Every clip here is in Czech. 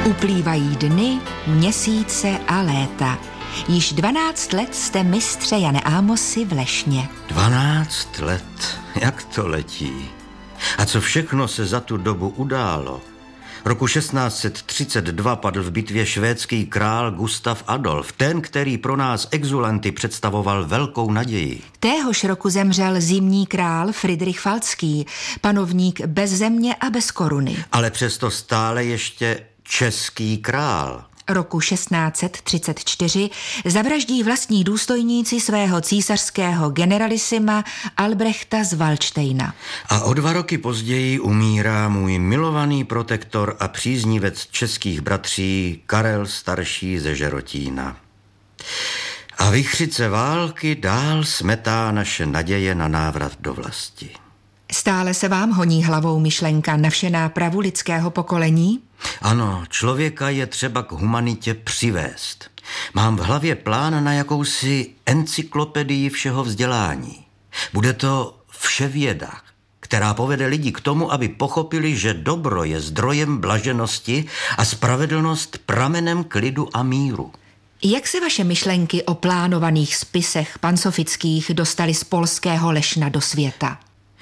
Uplývají dny, měsíce a léta. Již 12 let jste mistře Jane Ámosy v Lešně. 12 let, jak to letí. A co všechno se za tu dobu událo. Roku 1632 padl v bitvě švédský král Gustav Adolf, ten, který pro nás exulanty představoval velkou naději. Téhož roku zemřel zimní král Fridrich Falcký, panovník bez země a bez koruny. Ale přesto stále ještě český král. Roku 1634 zavraždí vlastní důstojníci svého císařského generalisima Albrechta z Valdštejna. A o 2 roky později umírá můj milovaný protektor a příznivec českých bratří Karel starší ze Žerotína. A vichřice války dál smetá naše naděje na návrat do vlasti. Stále se vám honí hlavou myšlenka navšená pravu lidského pokolení? Ano, člověka je třeba k humanitě přivést. Mám v hlavě plán na jakousi encyklopedii všeho vzdělání. Bude to vševěda, která povede lidi k tomu, aby pochopili, že dobro je zdrojem blaženosti a spravedlnost pramenem klidu a míru. Jak se vaše myšlenky o plánovaných spisech pansofických dostaly z polského Lešna do světa?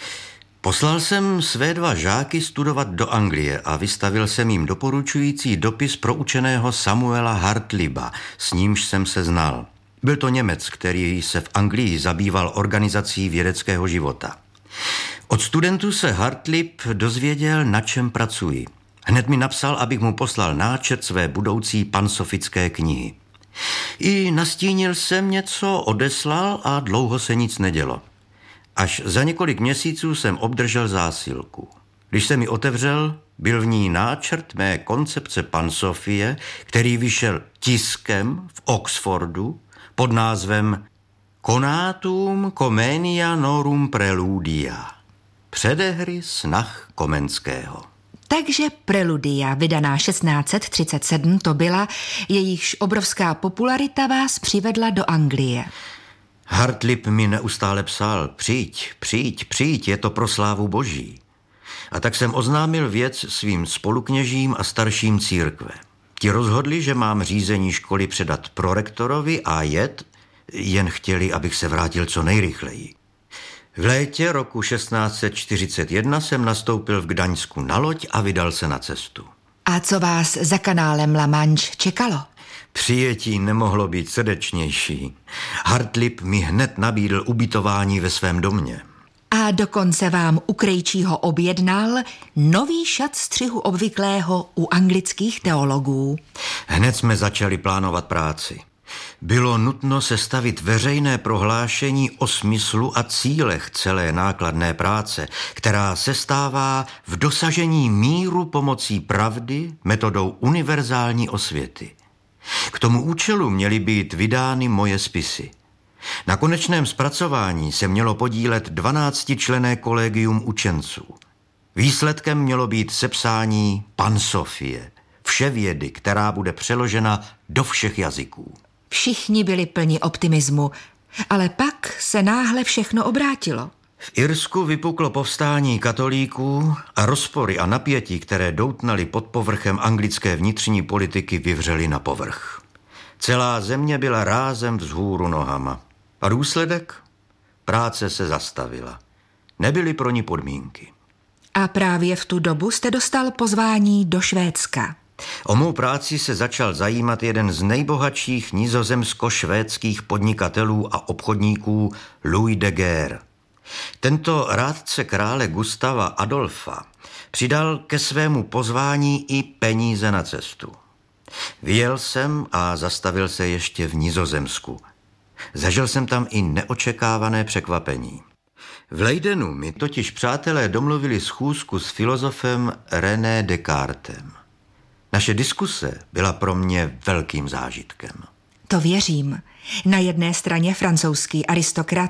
Poslal jsem své 2 žáky studovat do Anglie a vystavil jsem jim doporučující dopis pro učeného Samuela Hartliba, s nímž jsem se znal. Byl to Němec, který se v Anglii zabýval organizací vědeckého života. Od studentů se Hartlib dozvěděl, na čem pracuji. Hned mi napsal, abych mu poslal náčrt své budoucí pansofické knihy. I nastínil jsem něco, odeslal a dlouho se nic nedělo. Až za několik měsíců jsem obdržel zásilku. Když jsem ji otevřel, byl v ní náčrt mé koncepce pansofie, který vyšel tiskem v Oxfordu pod názvem Conatum Comenia Norum Preludia. Předehry snah Komenského. Takže Preludia, vydaná 1637, to byla, jejichž obrovská popularita vás přivedla do Anglie. Hartlib mi neustále psal, přijď, je to pro slávu Boží. A tak jsem oznámil věc svým spolukněžím a starším církve. Ti rozhodli, že mám řízení školy předat prorektorovi a jen chtěli, abych se vrátil co nejrychleji. V létě roku 1641 jsem nastoupil v Gdaňsku na loď a vydal se na cestu. A co vás za kanálem La Manche čekalo? Přijetí nemohlo být srdečnější. Hartlib mi hned nabídl ubytování ve svém domě. A dokonce vám u krejčího objednal nový šat střihu obvyklého u anglických teologů. Hned jsme začali plánovat práci. Bylo nutno sestavit veřejné prohlášení o smyslu a cílech celé nákladné práce, která sestává v dosažení míru pomocí pravdy metodou univerzální osvěty. K tomu účelu měly být vydány moje spisy. Na konečném zpracování se mělo podílet 12členné kolegium učenců. Výsledkem mělo být sepsání pansofie, vševědy, která bude přeložena do všech jazyků. Všichni byli plni optimismu, ale pak se náhle všechno obrátilo. V Irsku vypuklo povstání katolíků a rozpory a napětí, které doutnaly pod povrchem anglické vnitřní politiky, vyvřely na povrch. Celá země byla rázem vzhůru nohama. A důsledek? Práce se zastavila. Nebyly pro ní podmínky. A právě v tu dobu jste dostal pozvání do Švédska. O mou práci se začal zajímat jeden z nejbohatších nizozemsko-švédských podnikatelů a obchodníků Louis de Geer. Tento rádce krále Gustava Adolfa přidal ke svému pozvání i peníze na cestu. Vyjel jsem a zastavil se ještě v Nizozemsku. Zažil jsem tam i neočekávané překvapení. V Leidenu mi totiž přátelé domluvili schůzku s filozofem René Descartem. Naše diskuse byla pro mě velkým zážitkem. To věřím. Na jedné straně francouzský aristokrat